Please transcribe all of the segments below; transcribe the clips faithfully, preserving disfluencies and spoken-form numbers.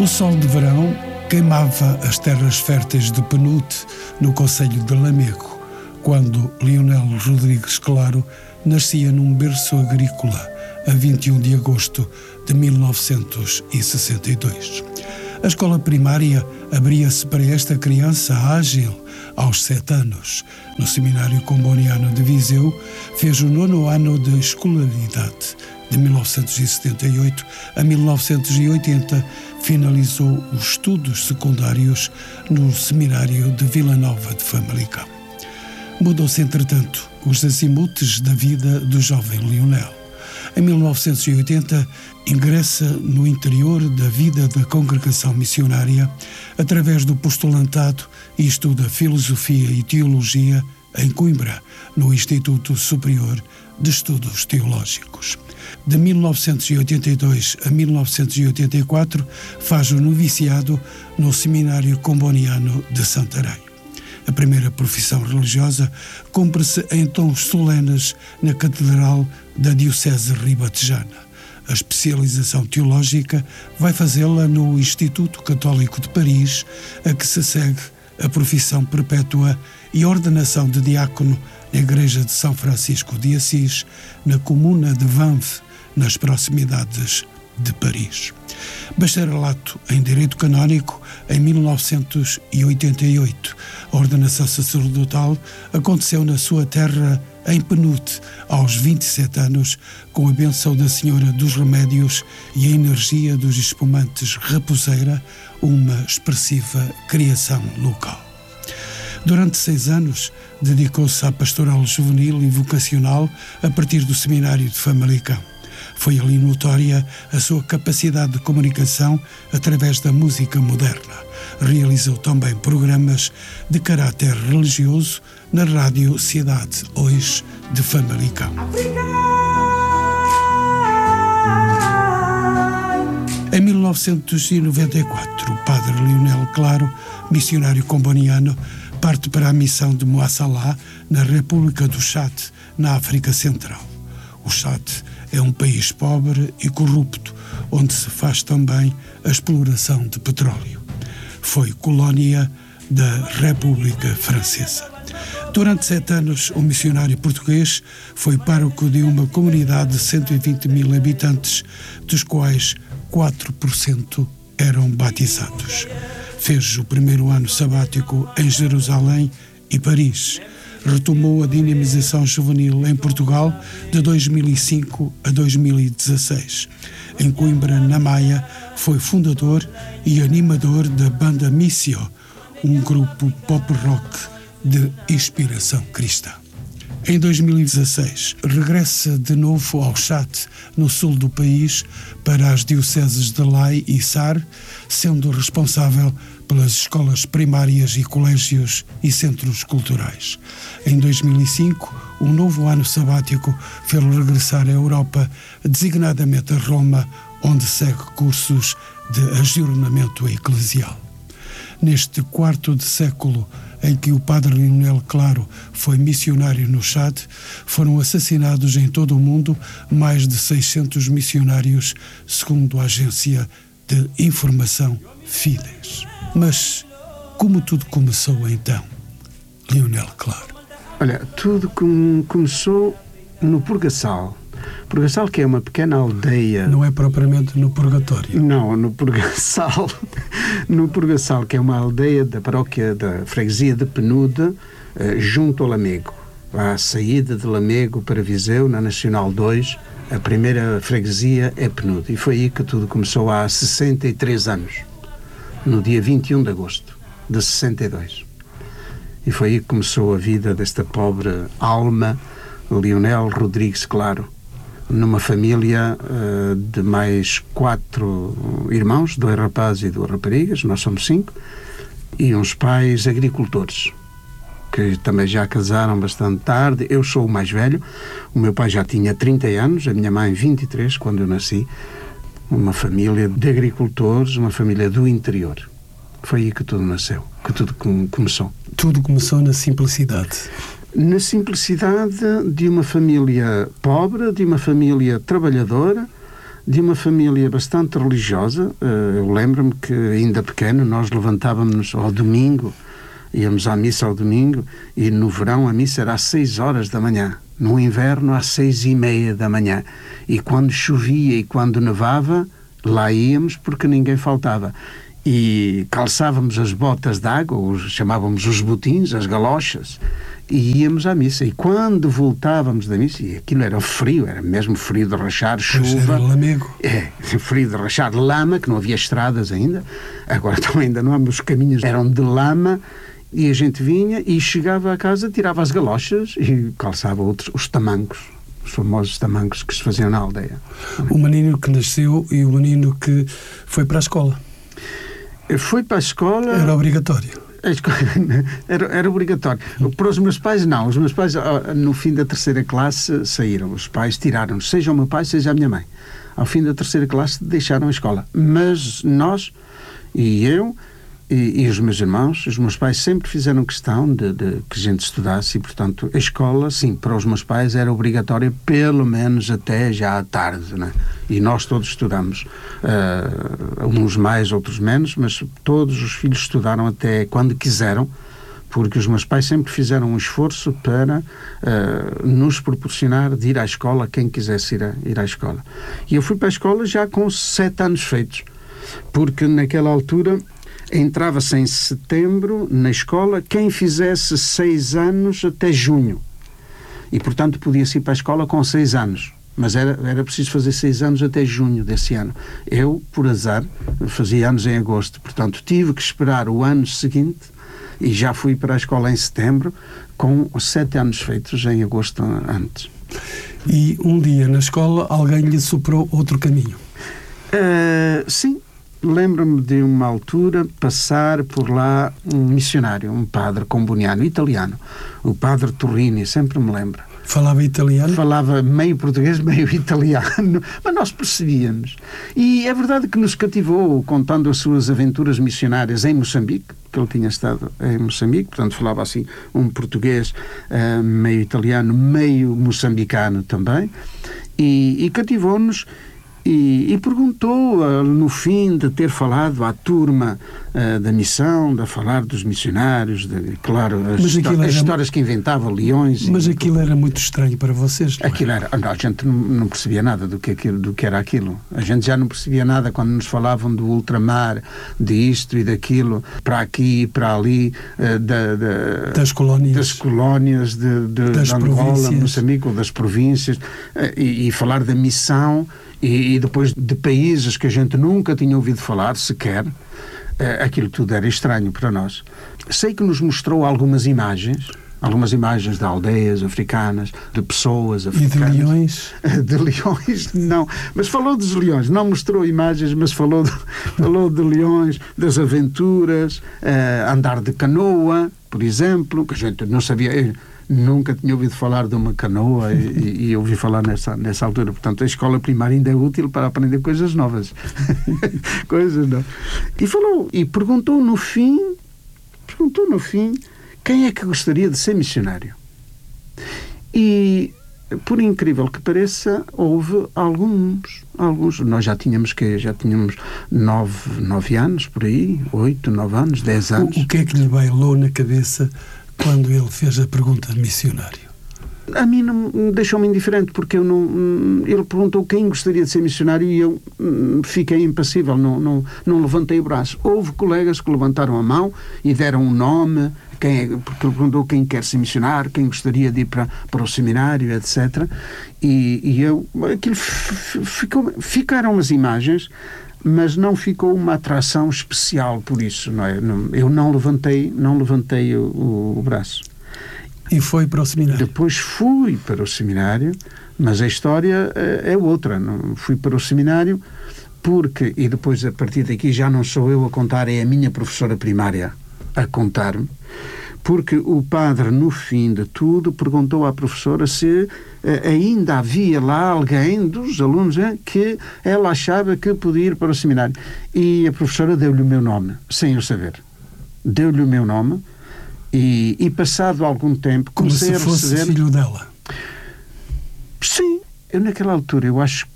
O sol de verão queimava as terras férteis de Penute, no concelho de Lamego, quando Leonel Rodrigues Claro nascia num berço agrícola, a vinte e um de agosto de mil novecentos e sessenta e dois. A escola primária abria-se para esta criança ágil aos sete anos. No Seminário Comboniano de Viseu, fez o nono ano de escolaridade. De mil novecentos e setenta e oito a mil novecentos e oitenta, finalizou os estudos secundários no Seminário de Vila Nova de Famalicão. Mudou-se, entretanto, os azimutes da vida do jovem Leonel. Em mil novecentos e oitenta, ingressa no interior da vida da congregação missionária através do postulantado e estuda filosofia e teologia em Coimbra, no Instituto Superior de Estudos Teológicos. De mil novecentos e oitenta e dois a mil novecentos e oitenta e quatro, faz o noviciado no Seminário Comboniano de Santarém. A primeira profissão religiosa cumpre-se em tons solenes na Catedral da Diocese Ribatejana. A especialização teológica vai fazê-la no Instituto Católico de Paris, a que se segue a profissão perpétua e a ordenação de diácono na Igreja de São Francisco de Assis, na comuna de Vanves, nas proximidades de Paris. Bacharelato em Direito Canónico em mil novecentos e oitenta e oito. A ordenação sacerdotal aconteceu na sua terra, em Penute, aos vinte e sete anos, com a bênção da Senhora dos Remédios e a energia dos espumantes Raposeira, uma expressiva criação local. Durante seis anos, dedicou-se à pastoral juvenil e vocacional a partir do Seminário de Famalicão. Foi ali notória a sua capacidade de comunicação através da música moderna. Realizou também programas de caráter religioso na Rádio Cidade Hoje de Famalicão. Em mil novecentos e noventa e quatro, o padre Leonel Claro, missionário comboniano, parte para a missão de Moassalá, na República do Chad, na África Central. O Chad é um país pobre e corrupto, onde se faz também a exploração de petróleo. Foi colónia da República Francesa. Durante sete anos, o missionário português foi pároco de uma comunidade de cento e vinte mil habitantes, dos quais quatro por cento eram batizados. Fez o primeiro ano sabático em Jerusalém e Paris. Retomou a dinamização juvenil em Portugal de dois mil e cinco a dois mil e dezasseis. Em Coimbra, na Maia, foi fundador e animador da banda Missio, um grupo pop-rock de inspiração cristã. Em dois mil e dezasseis, regressa de novo ao Chad, no sul do país, para as dioceses de Lai e Sar, sendo responsável pelas escolas primárias e colégios e centros culturais. Em dois mil e cinco, um novo ano sabático fez-lo regressar à Europa, designadamente a Roma, onde segue cursos de ajornamento eclesial. Neste quarto de século em que o padre Leonel Claro foi missionário no Chad, foram assassinados em todo o mundo mais de seiscentos missionários, segundo a agência de informação Fides. Mas como tudo começou então, Leonel Claro? Olha, tudo com, começou no Purgaçal. Purgaçal, que é uma pequena aldeia... Não é propriamente no Purgatório. Não, no Purgaçal. No Purgaçal, que é uma aldeia da paróquia da freguesia de Penude, eh, junto ao Lamego. À saída de Lamego para Viseu, na Nacional dois, a primeira freguesia é Penude. E foi aí que tudo começou há sessenta e três anos. No dia vinte e um de agosto de sessenta e dois. E foi aí que começou a vida desta pobre alma, Leonel Rodrigues Claro, numa família uh, de mais quatro irmãos, dois rapazes e duas raparigas, nós somos cinco, e uns pais agricultores, que também já casaram bastante tarde. Eu sou o mais velho, o meu pai já tinha trinta anos, a minha mãe vinte e três, quando eu nasci. Uma família de agricultores, uma família do interior. Foi aí que tudo nasceu, que tudo com, começou. Tudo começou na simplicidade. Na simplicidade de uma família pobre, de uma família trabalhadora, de uma família bastante religiosa. Eu lembro-me que, ainda pequeno, nós levantávamos ao domingo, íamos à missa ao domingo, e no verão a missa era às seis horas da manhã, no inverno às seis e meia da manhã. E quando chovia e quando nevava, lá íamos porque ninguém faltava. E calçávamos as botas de água, os, chamávamos os botins, as galochas, e íamos à missa. E quando voltávamos da missa, e aquilo era frio, era mesmo frio de rachar, chuva. Era Lamego. É, frio de rachar, lama, que não havia estradas ainda. Agora também ainda não há, os caminhos eram de lama, e a gente vinha e chegava à casa, tirava as galochas e calçava outros, os tamancos, os famosos tamancos que se faziam na aldeia. O menino que nasceu e o menino que foi para a escola. Foi para a escola... Era obrigatório. Era, era obrigatório. Para os meus pais, não. Os meus pais, no fim da terceira classe, saíram. Os pais tiraram, seja o meu pai, seja a minha mãe. Ao fim da terceira classe, deixaram a escola. Mas nós, e eu, e, e os meus irmãos, os meus pais sempre fizeram questão de, de que a gente estudasse, e, portanto, a escola, sim, para os meus pais era obrigatória, pelo menos até já à tarde, né? E nós todos estudamos, uh, uns mais, outros menos, mas todos os filhos estudaram até quando quiseram, porque os meus pais sempre fizeram um esforço para uh, nos proporcionar de ir à escola, quem quisesse ir, a, ir à escola. E eu fui para a escola já com sete anos feitos, porque naquela altura entrava-se em setembro na escola quem fizesse seis anos até junho. E, portanto, podia-se ir para a escola com seis anos. Mas era, era preciso fazer seis anos até junho desse ano. Eu, por azar, fazia anos em agosto. Portanto, tive que esperar o ano seguinte e já fui para a escola em setembro com sete anos feitos em agosto antes. E um dia na escola alguém lhe soprou outro caminho? Uh, sim. Lembro-me de uma altura passar por lá um missionário, um padre comboniano, italiano, o padre Torrini, sempre me lembro. Falava italiano? Falava meio português, meio italiano, mas nós percebíamos. E é verdade que nos cativou, contando as suas aventuras missionárias em Moçambique, que ele tinha estado em Moçambique, portanto falava assim um português uh, meio italiano, meio moçambicano também, e, e cativou-nos. E, e perguntou, uh, no fim de ter falado à turma uh, da missão, de falar dos missionários, de, claro, as, histó- as era... histórias que inventava, leões... Mas e, aquilo era muito estranho para vocês, não é? Aquilo era... Não, a gente não, não percebia nada do que, aquilo, do que era aquilo. A gente já não percebia nada quando nos falavam do ultramar, de isto e daquilo, para aqui e para ali, uh, da, da, das colónias, das colónias de, de, das de Angola, Moçambique, ou das províncias, uh, e, e falar da missão... E, e depois de países que a gente nunca tinha ouvido falar, sequer, eh, aquilo tudo era estranho para nós. Sei que nos mostrou algumas imagens, algumas imagens de aldeias africanas, de pessoas africanas. E de leões? De leões, não. Mas falou dos leões, não mostrou imagens, mas falou de, falou de leões, das aventuras, eh, andar de canoa, por exemplo, que a gente não sabia... Nunca tinha ouvido falar de uma canoa e, e ouvi falar nessa, nessa altura. Portanto, a escola primária ainda é útil para aprender coisas novas. coisas novas. E falou, e perguntou no fim, perguntou no fim, quem é que gostaria de ser missionário? E, por incrível que pareça, houve alguns, alguns. Nós já tínhamos que já tínhamos nove, nove anos, por aí, oito, nove anos, dez anos. O, o que é que lhe bailou na cabeça quando ele fez a pergunta de missionário? A mim não deixou-me indiferente, porque eu não, ele perguntou quem gostaria de ser missionário e eu fiquei impassível, não, não, não levantei o braço. Houve colegas que levantaram a mão e deram um nome, quem é, porque ele perguntou quem quer ser missionário, quem gostaria de ir para, para o seminário, etcétera. E, e eu, aquilo ficou, ficaram as imagens, mas não ficou uma atração especial por isso, não é? Eu não levantei, não levantei o, o braço. E foi para o seminário? Depois fui para o seminário, mas a história é, é outra. Não fui para o seminário porque, e depois a partir daqui já não sou eu a contar, é a minha professora primária a contar-me, porque o padre, no fim de tudo, perguntou à professora se eh, ainda havia lá alguém dos alunos eh, que ela achava que podia ir para o seminário. E a professora deu-lhe o meu nome, sem eu saber. Deu-lhe o meu nome e, e passado algum tempo comecei a receber... Como se fosse filho dela? Sim. Eu naquela altura, eu acho que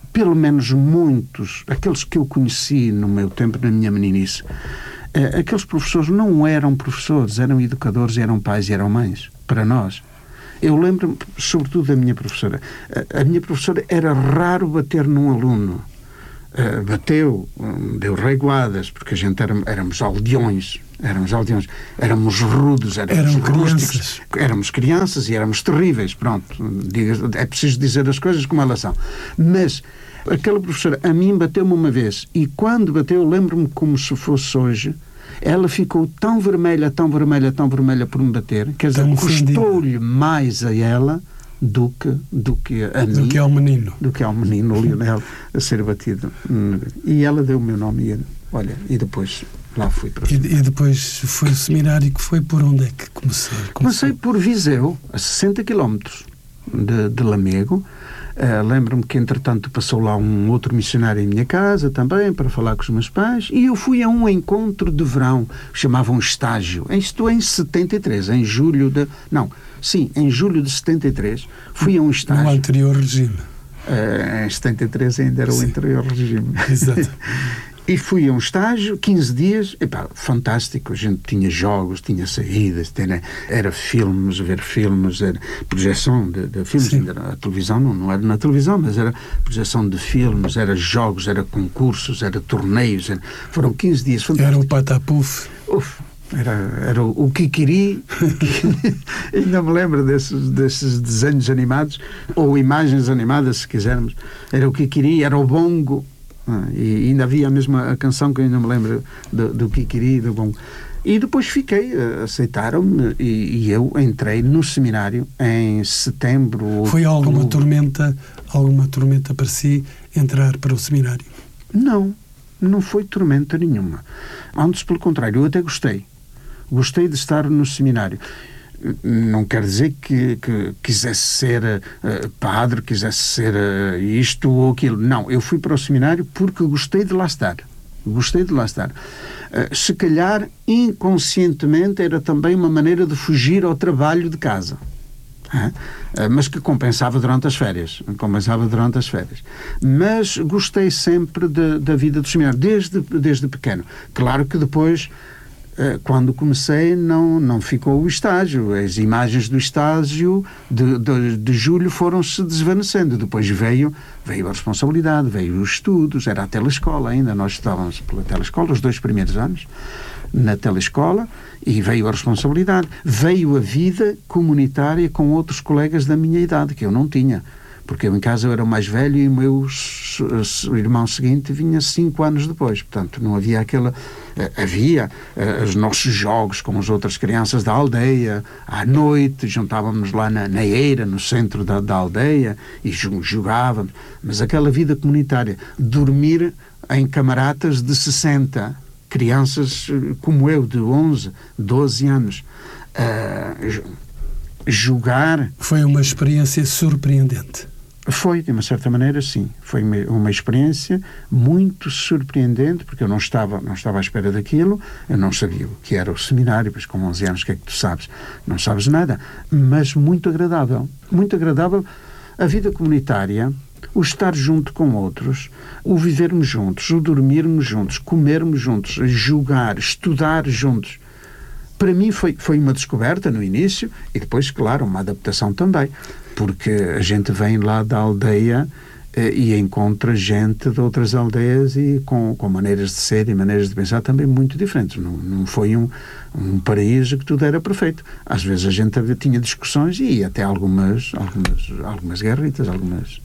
pelo menos muitos, aqueles que eu conheci no meu tempo, na minha meninice, uh, aqueles professores não eram professores, eram educadores, eram pais e eram mães, para nós. Eu lembro-me, sobretudo, da minha professora. A, a minha professora era raro bater num aluno. Uh, bateu, um, deu reguadas, porque a gente era, éramos aldeões, éramos aldeões, éramos rudos, éramos Eram rústicos, crianças. éramos crianças e éramos terríveis, pronto, diga, é preciso dizer as coisas como elas são. Mas aquela professora a mim bateu-me uma vez, e quando bateu, lembro-me como se fosse hoje, ela ficou tão vermelha, tão vermelha, tão vermelha por me bater, quer dizer, custou-lhe mais a ela do que, do que a mim, do que ao menino, do que ao menino, o Lionel, a ser batido. E ela deu o meu nome, e, olha, e depois lá fui para o e, e depois foi o seminário, que foi por onde é que comecei? Comecei por Viseu, a sessenta quilómetros de, de Lamego. Uh, lembro-me que, entretanto, passou lá um outro missionário em minha casa também, para falar com os meus pais, e eu fui a um encontro de verão, chamavam estágio, isto em setenta e três, em julho de... Não, sim, em julho de setenta e três, fui a um estágio. No anterior regime. Uh, em setenta e três ainda era sim. O anterior regime. Exato. E fui a um estágio, quinze dias, epá, fantástico, a gente tinha jogos, tinha saídas, tinha, era filmes, ver filmes, era projeção de, de filmes, era a televisão, não, não era na televisão, mas era projeção de filmes, era jogos, era concursos, era torneios, era, foram quinze dias fantásticos. Era o patapuf. Uf, era, era o, o Kikiri, ainda me lembro desses, desses desenhos animados, ou imagens animadas, se quisermos, era o Kikiri, era o bongo. Ah, e ainda havia a mesma a canção que eu ainda me lembro do, do Kikiri e do Bom. E depois fiquei, aceitaram-me e, e eu entrei no seminário em setembro. Foi outubro. alguma tormenta, alguma tormenta para si entrar para o seminário? Não, não foi tormenta nenhuma. Antes, pelo contrário, eu até gostei. Gostei de estar no seminário. Não quer dizer que, que quisesse ser uh, padre, quisesse ser uh, isto ou aquilo. Não, eu fui para o seminário porque gostei de lá estar. Gostei de lá estar. Uh, se calhar, inconscientemente, era também uma maneira de fugir ao trabalho de casa. Uh, mas que compensava durante as férias. Compensava durante as férias. Mas gostei sempre de, da vida do seminário, desde, desde pequeno. Claro que depois... Quando comecei não, não ficou o estágio, as imagens do estágio de, de, de julho foram-se desvanecendo, depois veio, veio a responsabilidade, veio os estudos, era a telescola ainda, nós estávamos pela telescola os dois primeiros anos na telescola, e veio a responsabilidade, veio a vida comunitária com outros colegas da minha idade, que eu não tinha. Porque eu em casa eu era o mais velho e o meu o irmão seguinte vinha cinco anos depois. Portanto, não havia aquela... Havia uh, os nossos jogos com as outras crianças da aldeia. À noite juntávamos lá na, na eira, no centro da, da aldeia, e jogávamos. Mas aquela vida comunitária, dormir em camaradas de sessenta, crianças como eu, de onze, doze anos, uh, jogar... Foi uma experiência surpreendente. Foi, de uma certa maneira, sim. Foi uma experiência muito surpreendente, porque eu não estava, não estava à espera daquilo, eu não sabia o que era o seminário, pois com onze anos, o que é que tu sabes? Não sabes nada, mas muito agradável. Muito agradável a vida comunitária, o estar junto com outros, o vivermos juntos, o dormirmos juntos, comermos juntos, jogar, estudar juntos. Para mim foi, foi uma descoberta no início e depois, claro, uma adaptação também, porque a gente vem lá da aldeia eh, e encontra gente de outras aldeias e com, com maneiras de ser e maneiras de pensar também muito diferentes. Não, não foi um, um paraíso que tudo era perfeito. Às vezes a gente tinha discussões e até algumas, algumas, algumas guerritas, algumas...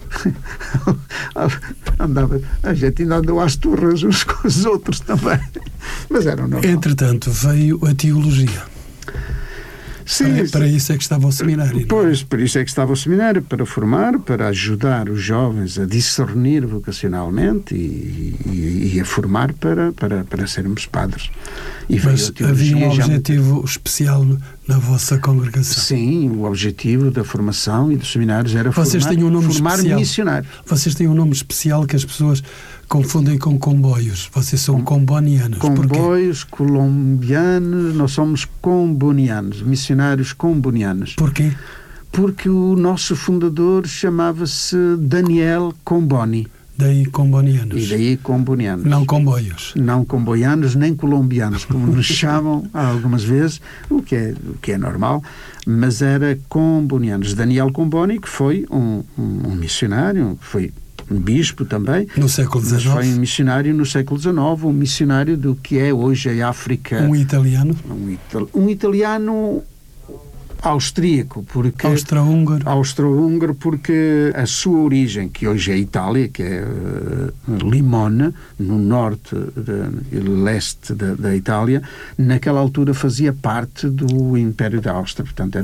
andava, a gente ainda andou às turras uns com os outros também. Mas era normal. Entretanto, veio a teologia. Sim, para, para isso é que estava o seminário. Pois, para isso é que estava o seminário, para formar, para ajudar os jovens a discernir vocacionalmente e, e, e a formar para, para, para sermos padres. E Mas havia um objetivo já... especial na vossa congregação? Sim, o objetivo da formação e dos seminários era Vocês formar, têm um nome formar especial. missionários. Vocês têm um nome especial que as pessoas confundem com comboios. Vocês são Com, combonianos. Comboios, colombianos, nós somos combonianos, missionários combonianos. Porquê? Porque o nosso fundador chamava-se Daniel Comboni. Daí combonianos. E daí combonianos. Não comboios. Não comboianos nem colombianos, como nos chamam algumas vezes, o que é, o que é normal, mas era combonianos. Daniel Comboni, que foi um, um, um missionário, foi um bispo também. No século dezenove. Mas foi um missionário no século dezenove, um missionário do que é hoje a África. Um italiano. Um, itali um italiano austríaco, porque austro-húngaro, austro-húngaro, porque a sua origem, que hoje é a Itália, que é uh, Limone, no norte e leste da, da Itália, naquela altura fazia parte do Império da Áustria, portanto